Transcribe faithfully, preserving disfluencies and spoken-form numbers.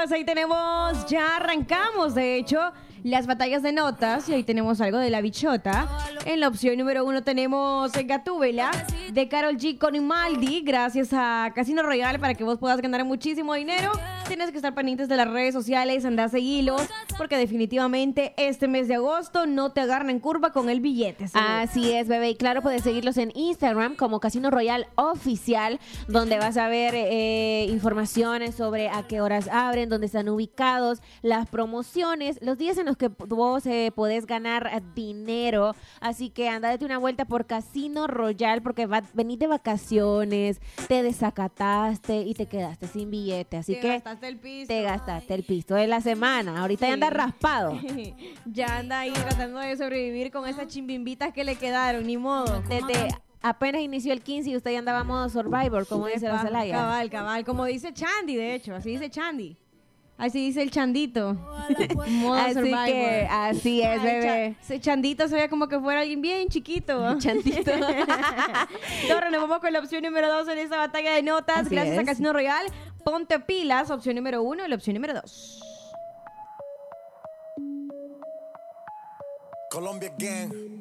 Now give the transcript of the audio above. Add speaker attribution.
Speaker 1: chicos, ahí tenemos, ya arrancamos, de hecho, las batallas de notas. Y ahí tenemos algo de la bichota. En la opción número uno tenemos Gatúbela de Karol G con Imaldi. Gracias a Casino Royale para que vos puedas ganar muchísimo dinero. Tienes que estar pendientes de las redes sociales, andá a seguirlos, porque definitivamente este mes de agosto no te agarran en curva con el billete. ¿Sí?
Speaker 2: Así es, bebé. Y claro, puedes seguirlos en Instagram como Casino Royale Oficial, donde vas a ver eh, informaciones sobre a qué horas abren, dónde están ubicados, las promociones, los días en los que vos eh, podés ganar dinero. Así que anda, date una vuelta por Casino Royale, porque va, venís de vacaciones, te desacataste y te quedaste sin billete. Así
Speaker 1: te
Speaker 2: que
Speaker 1: gastaste el piso.
Speaker 2: te gastaste el pisto de la semana. Ahorita
Speaker 1: Sí.
Speaker 2: ya anda raspado.
Speaker 1: Ya anda ahí tratando de sobrevivir con esas chimbimbitas que le quedaron, ni modo.
Speaker 2: Desde apenas inició el quince y usted ya andaba modo Survivor, como dice la
Speaker 1: Epa,
Speaker 2: Celaya.
Speaker 1: Cabal, cabal, como dice Chandy, de hecho, así dice Chandy. Así dice el Chandito. Modo
Speaker 2: Así
Speaker 1: Survivor.
Speaker 2: que así es,
Speaker 1: Ay,
Speaker 2: bebé.
Speaker 1: Cha- ese Chandito se ve como que fuera alguien bien chiquito.
Speaker 2: Chantito.
Speaker 1: Ahora nos vamos con la opción número dos en esta batalla de notas.
Speaker 2: Así
Speaker 1: Gracias
Speaker 2: es.
Speaker 1: a Casino Royal. Ponte pilas, opción número uno y la opción número dos.
Speaker 3: Colombia Gang.